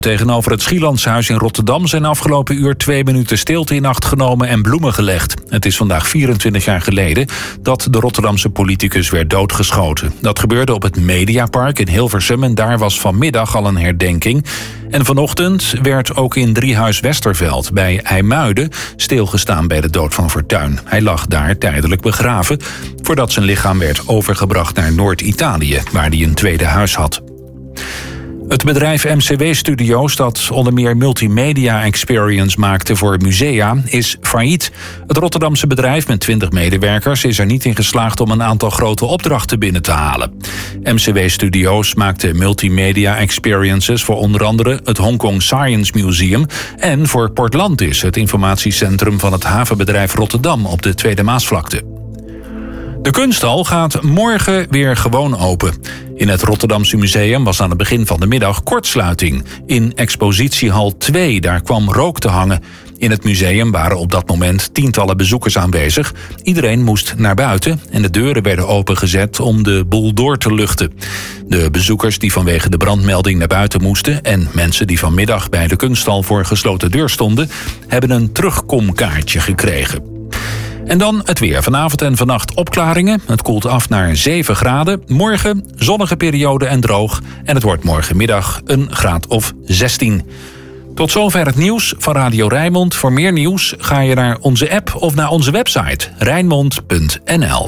Tegenover het Schielandshuis in Rotterdam zijn afgelopen uur 2 minuten stilte in acht genomen en bloemen gelegd. Het is vandaag 24 jaar geleden dat de Rotterdamse politicus werd doodgeschoten. Dat gebeurde op het Mediapark in Hilversum en daar was vanmiddag al een herdenking. En vanochtend werd ook in Driehuis Westerveld bij IJmuiden stilgestaan bij de dood van Fortuyn. Hij lag daar tijdelijk begraven voordat zijn lichaam werd overgebracht naar Noord-Italië, waar hij een tweede huis had. Het bedrijf MCW Studios, dat onder meer multimedia experience maakte voor musea, is failliet. Het Rotterdamse bedrijf met 20 medewerkers is er niet in geslaagd om een aantal grote opdrachten binnen te halen. MCW Studios maakte multimedia experiences voor onder andere het Hong Kong Science Museum en voor Portlandis, het informatiecentrum van het havenbedrijf Rotterdam op de Tweede Maasvlakte. De kunsthal gaat morgen weer gewoon open. In het Rotterdamse museum was aan het begin van de middag kortsluiting. In expositiehal 2, daar kwam rook te hangen. In het museum waren op dat moment tientallen bezoekers aanwezig. Iedereen moest naar buiten en de deuren werden opengezet om de boel door te luchten. De bezoekers die vanwege de brandmelding naar buiten moesten en mensen die vanmiddag bij de kunsthal voor gesloten deur stonden, hebben een terugkomkaartje gekregen. En dan het weer. Vanavond en vannacht opklaringen. Het koelt af naar 7 graden. Morgen zonnige periode en droog. En het wordt morgenmiddag een graad of 16. Tot zover het nieuws van Radio Rijnmond. Voor meer nieuws ga je naar onze app of naar onze website rijnmond.nl.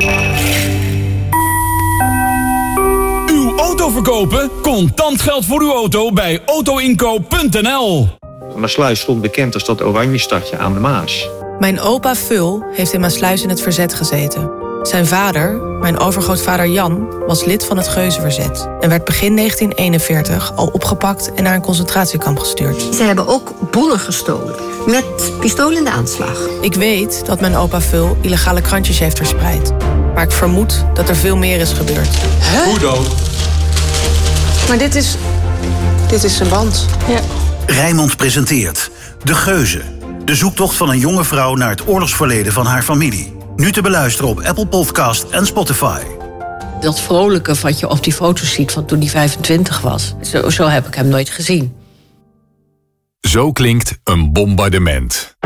Uw auto verkopen? Contant geld voor uw auto bij autoinkoop.nl. Maassluis stond bekend als dat oranje stadje aan de Maas. Mijn opa Vul heeft in Maassluis in het verzet gezeten. Zijn vader, mijn overgrootvader Jan, was lid van het Geuzenverzet en werd begin 1941 al opgepakt en naar een concentratiekamp gestuurd. Ze hebben ook bonnen gestolen, met pistool in de aanslag. Ik weet dat mijn opa Vul illegale krantjes heeft verspreid. Maar ik vermoed dat er veel meer is gebeurd. Hoe dood? Maar dit is zijn band. Ja. Rijnmond presenteert De Geuzen. De zoektocht van een jonge vrouw naar het oorlogsverleden van haar familie. Nu te beluisteren op Apple Podcast en Spotify. Dat vrolijke wat je op die foto's ziet van toen hij 25 was. Zo heb ik hem nooit gezien. Zo klinkt een bombardement.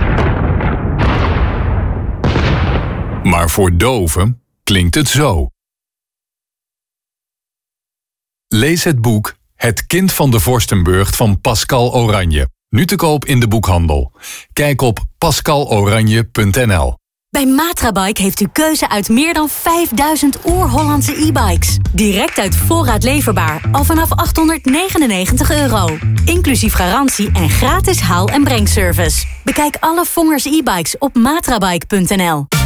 Maar voor doven klinkt het zo. Lees het boek Het kind van de Vorstenburg van Pascal Oranje. Nu te koop in de boekhandel. Kijk op pascaloranje.nl. Bij Matrabike heeft u keuze uit meer dan 5000 oer-Hollandse e-bikes. Direct uit voorraad leverbaar, al vanaf €899. Inclusief garantie en gratis haal- en brengservice. Bekijk alle Vongers e-bikes op matrabike.nl.